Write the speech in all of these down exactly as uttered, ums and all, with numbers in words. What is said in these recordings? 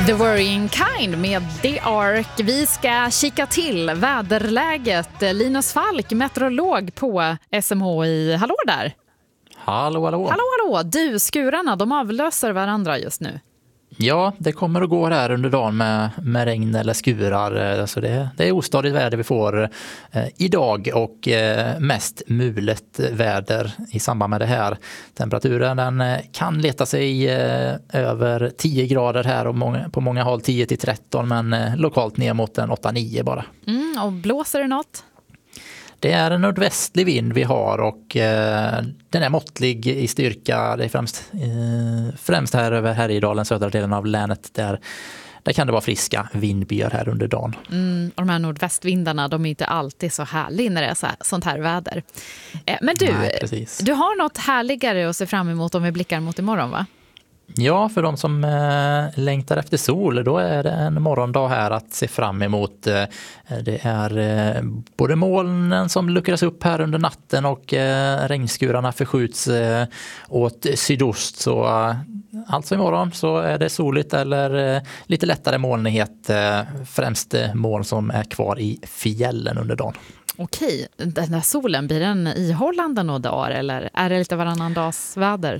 The Worrying Kind med The Ark. Vi ska kika till väderläget. Linus Falk, meteorolog på S M H I. Hallå där! Hallå, hallå! Hallå, hallå! Du, skurarna, de avlöser varandra just nu. Ja, det kommer att gå här under dagen med, med regn eller skurar. Så det, det är ostadigt väder vi får eh, idag och eh, mest mulet väder i samband med det här. Temperaturen den kan leta sig eh, över tio grader här och många, på många håll tio till tretton, men eh, lokalt ner mot en åtta nio bara. Mm, och blåser det något? Det är en nordvästlig vind vi har och eh, den är måttlig i styrka. Det är främst, eh, främst här över Härjedalen, södra delen av länet. Där, där kan det vara friska vindbyar här under dagen. Mm, och de här nordvästvindarna, de är inte alltid så härliga när det är så här, sånt här väder. Eh, men du, Nej, du har något härligare att se fram emot om vi blickar mot imorgon, va? Ja, för de som eh, längtar efter sol, då är det en morgondag här att se fram emot. Eh, det är eh, både molnen som luckras upp här under natten och eh, regnskurarna förskjuts eh, åt sydost. Så eh, alltså imorgon så är det soligt eller eh, lite lättare molnighet, eh, främst eh, moln som är kvar i fjällen under dagen. Okej, den där solen, blir den ihållande några dagar eller är det lite varannan dags väder?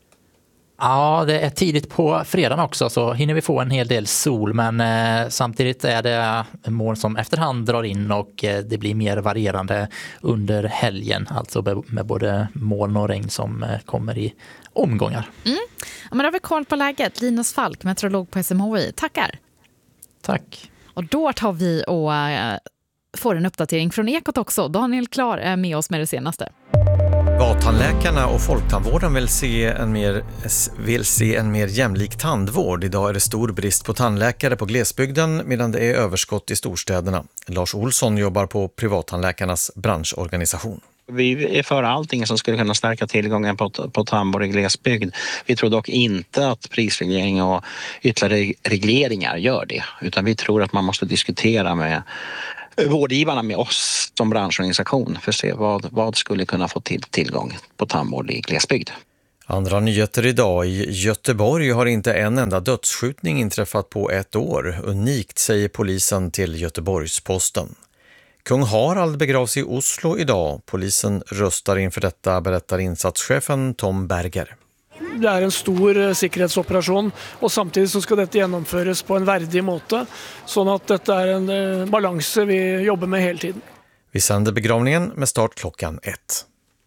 Ja, det är tidigt på fredagen också så hinner vi få en hel del sol, men eh, samtidigt är det moln som efterhand drar in och eh, det blir mer varierande under helgen, alltså med, med både moln och regn som eh, kommer i omgångar. Mm. Ja, men då har vi koll på läget. Linus Falk, meteorolog på S M H I. Tackar! Tack! Och då tar vi och äh, får en uppdatering från Ekot också. Daniel Klar är med oss med det senaste. Vatandläkarna och folktandvården vill se, en mer, vill se en mer jämlik tandvård. Idag är det stor brist på tandläkare på glesbygden medan det är överskott i storstäderna. Lars Olsson jobbar på privattandläkarnas branschorganisation. Vi är för allting som skulle kunna stärka tillgången på, på tandvård i glesbygd. Vi tror dock inte att prisreglering och ytterligare regleringar gör det. Utan vi tror att man måste diskutera med vårdgivarna, med oss som branschorganisation, för att se vad, vad skulle kunna få till tillgång på tandvård i glesbygd. Andra nyheter idag. I Göteborg har inte en enda dödsskjutning inträffat på ett år. Unikt, säger polisen till Göteborgs-Posten. Kung Harald begravs i Oslo idag. Polisen röstar inför detta, berättar insatschefen Tom Berger. Det är en stor säkerhetsoperation och samtidigt så ska detta genomföras på en värdig måte så att detta är en balans vi jobbar med hela tiden. Vi sänder begravningen med start klockan ett.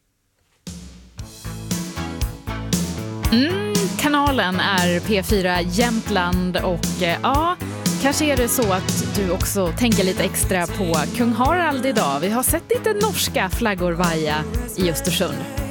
Mm, kanalen är P fyra Jämtland och ja, kanske är det så att du också tänker lite extra på Kung Harald idag. Vi har sett lite norska flaggor vaja i Östersund.